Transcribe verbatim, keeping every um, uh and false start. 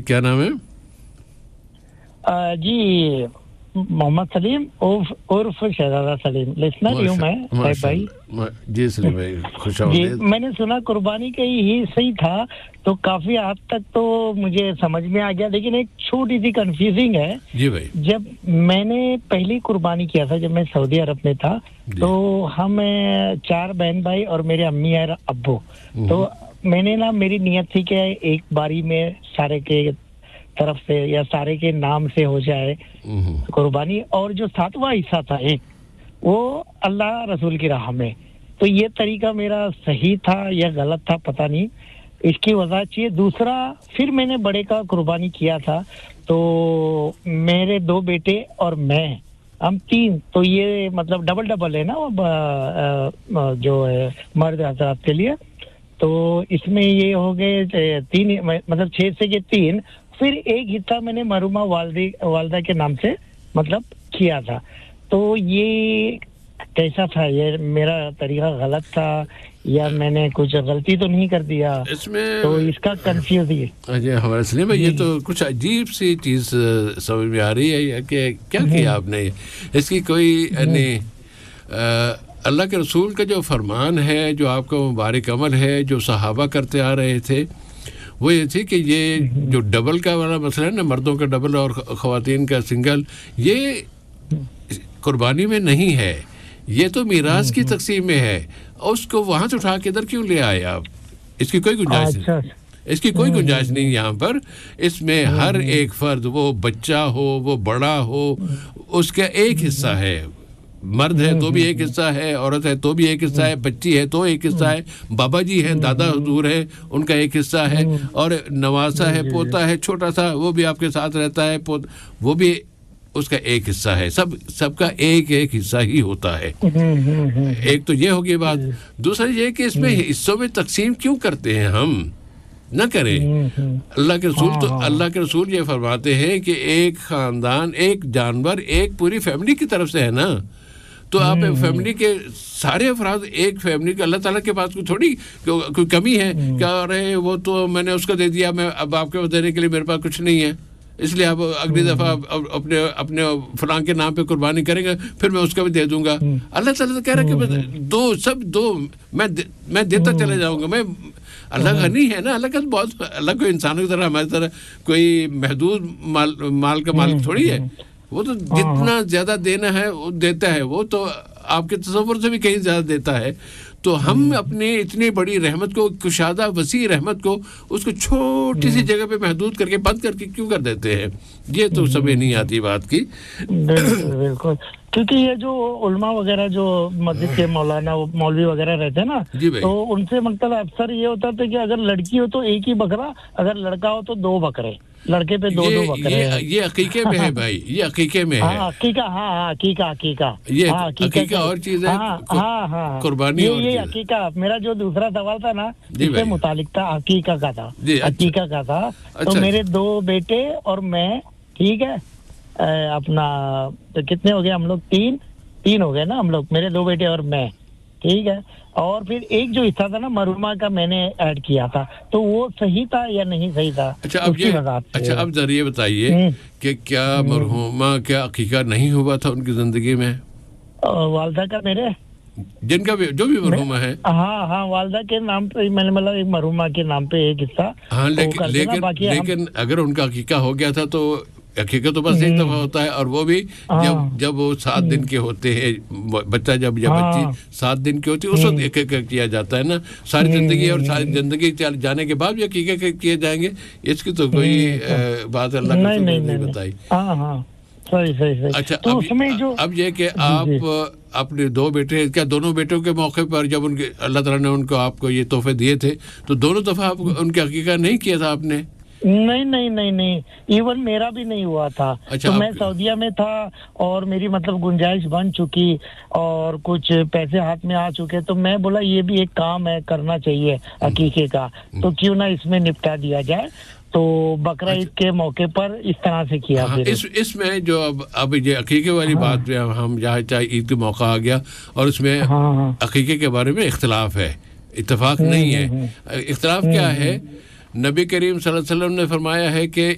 क्या नाम है? आ, जी मोहम्मद सलीम उर्फ उर्फ शहजादा सलीम, लिसनर हूँ मैं साहिब भाई। जी सलीम भाई, खुश जी, आमदीद। मैंने सुना कुर्बानी का ही सही था, तो काफी हद तक तो मुझे समझ में आ गया, लेकिन एक छोटी सी कंफ्यूजिंग है। जी भाई। जब मैंने पहली कुर्बानी किया था, जब मैं सऊदी अरब में था, तो हम चार बहन भाई और मेरे अम्मी और अब्बू, तो मैंने ना मेरी नियत थी कि एक बारी में सारे के तरफ से या सारे के नाम से हो जाए कुर्बानी, और जो सातवां हिस्सा था एक, वो अल्लाह रसूल की राह में। तो ये तरीका मेरा सही था या गलत था पता नहीं, इसकी वजह चाहिए। दूसरा, फिर मैंने बड़े का कुर्बानी किया था, तो मेरे दो बेटे और मैं, हम तीन, तो ये मतलब डबल डबल है ना वो जो है मर्द हजरात के लिए। तो इसमें ये हो गए तीन, मतलब छह से के तीन, फिर एक हिस्सा मैंने मरूमा वालदी वालदा के नाम से मतलब किया था। तो ये कैसा था? ये मेरा तरीका गलत था या मैंने कुछ गलती तो नहीं कर दिया इसमें? तो इसका कंफ्यूज है। अजय हमारे सलीम भाई, ये तो कुछ अजीब सी चीज समझ में आ रही है कि क्या किया आपने। इसकी कोई नहीं, अल्लाह के रसूल का जो फरमान है, जो आपका मुबारक अमल है, जो सहाबा करते आ रहे थे, वो ये थी कि ये जो डबल का वाला मसला है ना, मर्दों का डबल और ख़वातीन का सिंगल, ये कुर्बानी में नहीं है, ये तो मीरास की तकसीम में है। और उसको वहाँ से उठा के इधर क्यों ले आए आप? इसकी कोई गुंजाइश नहीं, इसकी कोई गुंजाइश नहीं यहाँ पर। इसमें हर एक फर्द, वो बच्चा हो, वो बड़ा हो, उसका एक हिस्सा है। मर्द है तो भी एक हिस्सा है, औरत है तो भी एक हिस्सा है, बच्ची है तो एक हिस्सा है, बाबा जी हैं, दादा हुजूर है, उनका एक हिस्सा है, और नवासा है, पोता है छोटा सा, वो भी आपके साथ रहता है, पोत वो भी उसका एक हिस्सा है। सब सबका एक एक हिस्सा ही होता है। एक तो ये होगी बात। दूसरा ये कि इसमें हिस्सों में तकसीम क्यों करते हैं? हम न करें। अल्लाह के रसूल तो अल्लाह के रसूल ये फरमाते हैं कि एक खानदान, एक जानवर, एक पूरी फैमिली की तरफ से है ना। तो आप फैमिली के सारे अफराद एक फैमिली के, अल्लाह ताला के पास कोई थोड़ी कोई कमी है क्या? रहे वो तो मैंने उसको दे दिया, मैं अब आपके पास देने के लिए मेरे पास कुछ नहीं है, इसलिए आप अगली दफ़ा अपने अपने फलां के नाम पे कुर्बानी करेंगे, फिर मैं उसका भी दे दूंगा। अल्लाह ताला तो कह रहा है कि दो सब दो मैं दे, मैं देता चले जाऊंगा। मैं अल्लाह गनी है ना, अल्लाह का बहुत, अल्लाह को इंसानों की तरह हमारी तरह कोई महदूद माल माल का मालिक थोड़ी है। वो तो जितना ज्यादा देना है वो देता है, वो तो आपके तसव्वुर से भी कहीं ज्यादा देता है। तो हम अपनी इतनी बड़ी रहमत को, कुशादा वसी रहमत को, उसको छोटी सी जगह पे महदूद करके बंद करके क्यों कर देते हैं? ये तो समझ नहीं आती बात की। बिल्कुल, क्योंकि ये जो उलमा वगैरह जो मस्जिद के मौलाना मौलवी वगैरह रहते हैं ना, तो उनसे मतलब अक्सर ये होता था कि अगर लड़की हो तो एक ही बकरा, अगर लड़का हो तो दो बकरे, लड़के पे दो दो बकरे। ये ये अकीके में है भाई, ये अकीके में है। हाँ अकीका, हाँ हाँ अकीका अकीका ये हाँ, अकीका और चीज है। हाँ हाँ हाँ कुर्बानी ये और ये अकीका। मेरा जो दूसरा सवाल था ना, इससे मुतालिक था, अकीका का था, अकीका का था। तो मेरे दो बेटे और मैं, ठीक है, अपना तो कितने हो गए हम लोग? तीन तीन हो गए ना हम लोग, मेरे दो बेटे और मैं, ठीक है। और फिर एक जो हिस्सा था ना मरूमा का, मैंने ऐड किया था, तो वो सही था या नहीं सही था? अच्छा अब ये अच्छा अब जरा ये बताइए कि क्या मरहुमा क्या अकीका नहीं हुआ था उनकी जिंदगी में? वालदा का, मेरे जिनका भी जो भी मरहुमा है, हाँ हाँ वालदा के नाम पे मैंने मतलब एक मरहुमा के नाम पे एक हिस्सा। हाँ लेकिन लेकिन लेकिन अगर उनका अकीका हो गया था तो अकीका तो बस एक दफा होता है, और वो भी जब जब वो सात दिन के होते हैं, बच्चा जब या बच्ची सात दिन की होती है, उस वक्त एक एक किया जाता है ना। सारी जिंदगी और सारी जिंदगी जाने के बाद भी अकीका किए जाएंगे, इसकी तो कोई बात अल्लाह ने नहीं बताई। हाँ हाँ सही सही सही। अच्छा तो अब, उसमें जो अब ये कि आप अपने दो बेटे, क्या दोनों बेटों के मौके पर जब उनके अल्लाह ताला ने उनको आपको ये तोहफे दिए थे, तो दोनों दफा आप उनके अकीका नहीं किया था आपने? नहीं नहीं नहीं नहीं, इवन मेरा भी नहीं हुआ था। अच्छा, तो मैं सऊदीया में था और मेरी मतलब गुंजाइश बन चुकी और कुछ पैसे हाथ में आ चुके, तो मैं बोला ये भी एक काम है, करना चाहिए अकीके का, तो क्यों ना इसमें निपटा दिया जाए। तो बकरा ईद के मौके पर इस तरह से किया। हाँ, इस इसमें जो अब अब ये अकीके वाली हाँ, बात पे हम जहाँ चाहे ईद का मौका आ गया और इसमें हाँ, अकीके के बारे में इख्तिलाफ है, इत्तेफाक नहीं है। इख्तिलाफ क्या है? नबी करीम सल्लल्लाहु अलैहि वसल्लम ने फरमाया है कि